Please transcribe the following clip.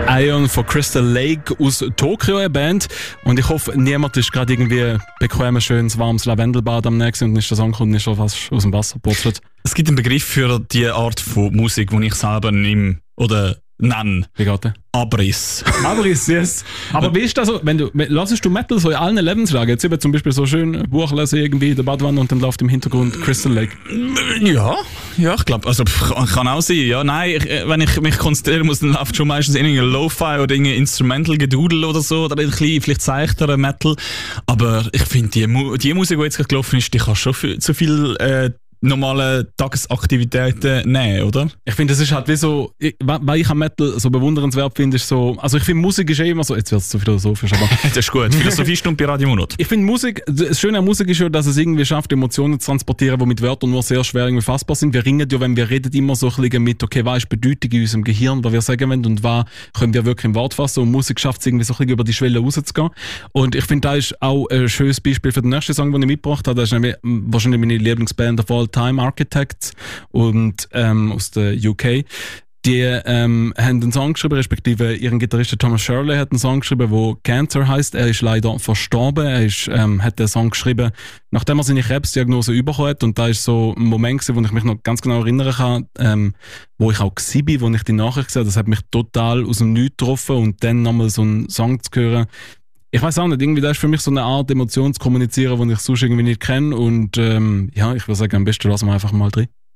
Ion von Crystal Lake aus Tokio, eine Band. Und ich hoffe, niemand ist gerade irgendwie bequem ein schönes, warmes Lavendelbad am nächsten und ist das angekommen und ist schon fast aus dem Wasser purzelt. Es gibt einen Begriff für die Art von Musik, die ich selber nehme oder nenne. Wie geht der? Abriss. Abriss, yes. Aber wie ist das so, hörst du Metal so in allen Lebenslagen? Jetzt eben zum Beispiel so schön Buch lesen irgendwie in der Badwanne und dann läuft im Hintergrund Crystal Lake. Ja, ich glaube, also kann auch sein. Ja, nein, wenn ich mich konzentrieren muss, dann läuft schon meistens irgendein Lo-Fi oder irgendein Instrumental-Gedudel oder so oder ein bisschen, vielleicht seichter Metal. Aber ich finde, die Musik, die jetzt gerade gelaufen ist, die kann schon zu viel normale Tagesaktivitäten nehmen, oder? Ich finde, das ist halt wie so, weil ich am Metal so bewundernswert finde, ist so, also ich finde, Musik ist immer so, jetzt wird es zu philosophisch, aber... Das ist gut, Philosophiestunde bei Radio Monat. Ich finde Musik, das Schöne an Musik ist ja, dass es irgendwie schafft, Emotionen zu transportieren, die mit Wörtern nur sehr schwer irgendwie fassbar sind. Wir ringen ja, wenn wir reden, immer so ein bisschen mit, okay, was ist Bedeutung in unserem Gehirn, was wir sagen wollen und was können wir wirklich im Wort fassen, und Musik schafft es irgendwie so ein bisschen über die Schwelle rauszugehen. Und ich finde, da ist auch ein schönes Beispiel für den nächsten Song, den ich mitgebracht habe. Das ist nämlich wahrscheinlich meine Lieblingsband of all time, Architects, und aus der UK. Die haben einen Song geschrieben, respektive ihren Gitarrist Thomas Shirley hat einen Song geschrieben, der Cancer heisst. Er ist leider verstorben. Er hat den Song geschrieben, nachdem er seine Krebsdiagnose bekommen hat. Und da ist so ein Moment gewesen, wo ich mich noch ganz genau erinnern kann, wo ich auch war, wo ich die Nachricht gesehen habe. Das hat mich total aus dem Nichts getroffen. Und dann nochmal so einen Song zu hören, ich weiß auch nicht, irgendwie das ist für mich so eine Art Emotion zu kommunizieren, die ich sonst irgendwie nicht kenne. Und ich würde sagen, am besten lassen wir einfach mal drin.